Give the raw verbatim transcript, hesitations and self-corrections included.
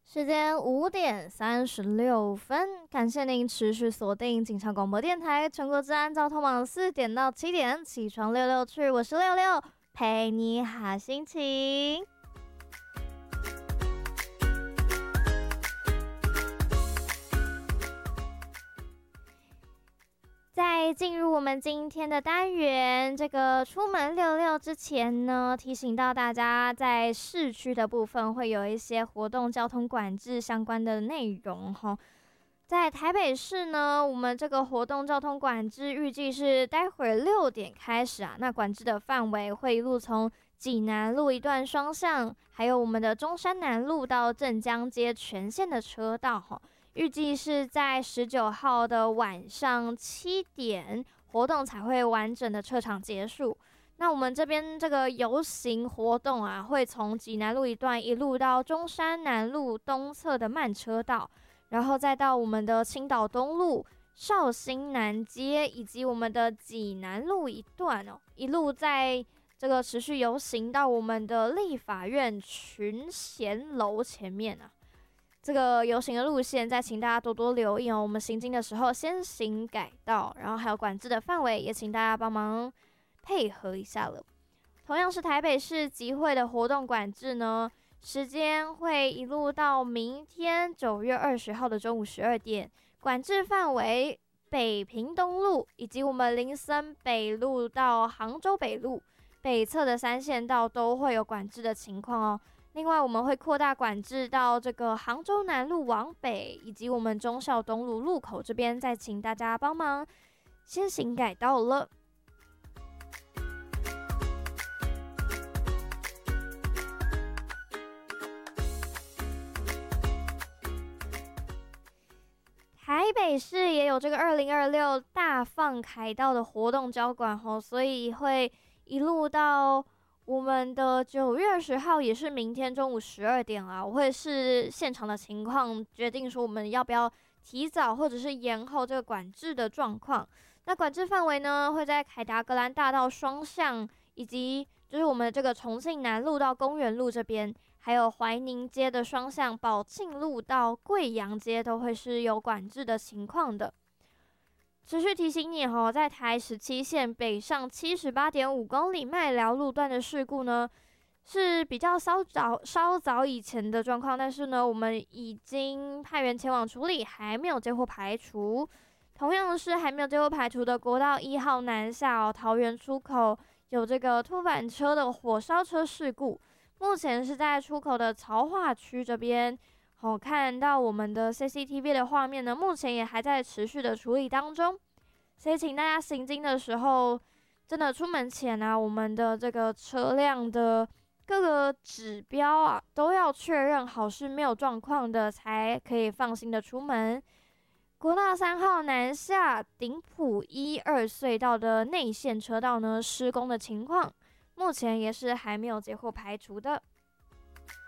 时间五点三十六分，感谢您持续锁定警察广播电台全国治安交通网四点到七点起床六六去，我是六六，陪你好心情。在进入我们今天的单元，这个出门溜溜之前呢，提醒到大家，在市区的部分会有一些活动交通管制相关的内容哈。在台北市呢，我们这个活动交通管制预计是待会儿六点开始啊，那管制的范围会一路从济南路一段双向，还有我们的中山南路到镇江街全线的车道哈。预计是在十九号的晚上七点，活动才会完整的撤场结束。那我们这边这个游行活动啊，会从济南路一段一路到中山南路东侧的慢车道，然后再到我们的青岛东路、绍兴南街以及我们的济南路一段哦，一路在这个持续游行到我们的立法院群贤楼前面啊。这个游行的路线再请大家多多留意哦，我们行进的时候先行改道，然后还有管制的范围也请大家帮忙配合一下了。同样是台北市集会的活动管制呢，时间会一路到明天九月二十号的中午十二点，管制范围北平东路以及我们林森北路到杭州北路北侧的三线道都会有管制的情况哦。另外，我们会扩大管制到这个杭州南路往北，以及我们忠孝东路路口这边，再请大家帮忙先行改道了。台北市也有这个二零二六大放凯道的活动交管吼，所以会一路到我们的九月二十号，也是明天中午十二点啊，我会视现场的情况决定说我们要不要提早或者是延后这个管制的状况。那管制范围呢，会在凯达格兰大道双向，以及就是我们这个重庆南路到公园路这边，还有怀宁街的双向宝庆路到贵阳街都会是有管制的情况的。持续提醒你哦，在台十七线北上 七十八点五 公里麦寮路段的事故呢，是比较稍早稍早以前的状况，但是呢，我们已经派员前往处理，还没有接获排除。同样是还没有接获排除的国道一号南下哦，桃园出口有这个拖板车的火烧车事故，目前是在出口的槽化区这边。好、哦，看到我们的 C C T V 的画面呢，目前也还在持续的处理当中，所以请大家行经的时候，真的出门前啊，我们的这个车辆的各个指标啊，都要确认好是没有状况的，才可以放心的出门。国道三号南下顶埔一二隧道的内线车道呢，施工的情况，目前也是还没有接获排除的。